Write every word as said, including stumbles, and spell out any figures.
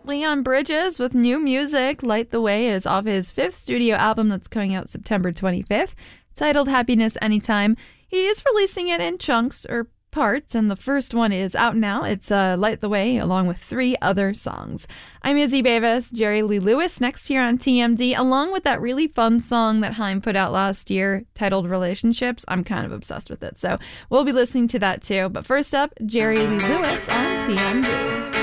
Leon Bridges with new music. Light the Way is off his fifth studio album that's coming out September twenty-fifth, titled Happiness Anytime. He is releasing it in chunks or parts, and the first one is out now. It's uh, Light the Way, along with three other songs. I'm Izzy Bavis. Jerry Lee Lewis next here on T M D, along with that really fun song that Haim put out last year titled Relationships. I'm kind of obsessed with it, so we'll be listening to that too. But first up, Jerry Lee Lewis on T M D.